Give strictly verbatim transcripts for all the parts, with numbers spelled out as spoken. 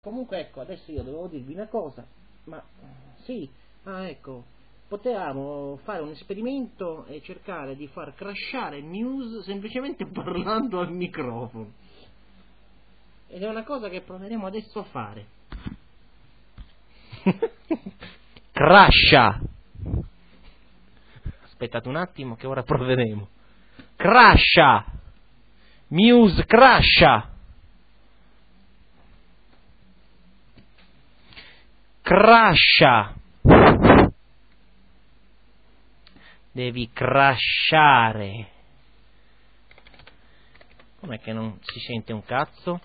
Comunque ecco, adesso io dovevo dirvi una cosa, ma sì, ah ecco, potevamo fare un esperimento e cercare di far crashare Muse semplicemente parlando al microfono. Ed è una cosa che proveremo adesso a fare. Crasha! Aspettate un attimo che ora proveremo. Crasha! Muse crasha! Crasha! Devi crashare. Com'è che non si sente un cazzo?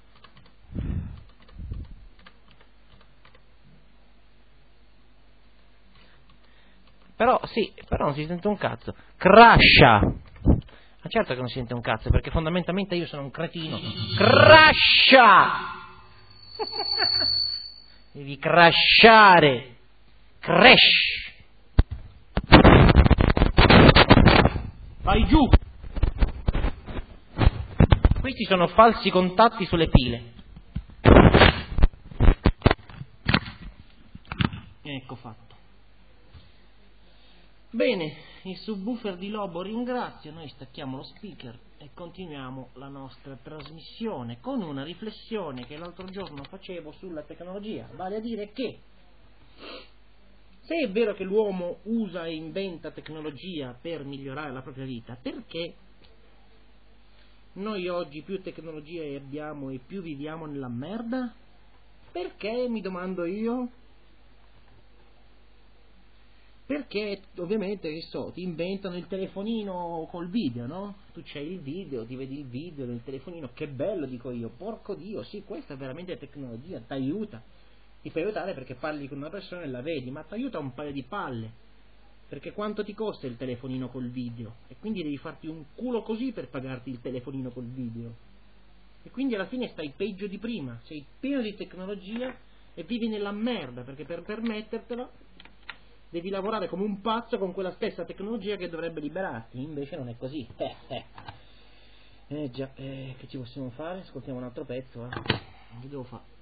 Però sì, però non si sente un cazzo. Crasha! Ma certo che non si sente un cazzo, perché fondamentalmente io sono un cretino. Crasha! Devi crashare. Crash! Vai giù! Questi sono falsi contatti sulle pile. Ecco fatto. Bene, il subwoofer di Lobo ringrazia, noi stacchiamo lo speaker e continuiamo la nostra trasmissione con una riflessione che l'altro giorno facevo sulla tecnologia, vale a dire che se è vero che l'uomo usa e inventa tecnologia per migliorare la propria vita, perché noi oggi più tecnologia abbiamo e più viviamo nella merda? Perché, mi domando io? Perché ovviamente, che so, ti inventano il telefonino col video, no? Tu c'hai il video, ti vedi il video del telefonino, che bello, dico io, porco Dio, sì, questa è veramente tecnologia, ti aiuta, ti può aiutare perché parli con una persona e la vedi, ma ti aiuta un paio di palle, perché quanto ti costa il telefonino col video? E quindi devi farti un culo così per pagarti il telefonino col video, e quindi alla fine stai peggio di prima, sei pieno di tecnologia e vivi nella merda, perché per permettertelo devi lavorare come un pazzo con quella stessa tecnologia che dovrebbe liberarti, invece non è così. Eh, eh. eh già, eh, che ci possiamo fare? Ascoltiamo un altro pezzo, eh. Che devo fare?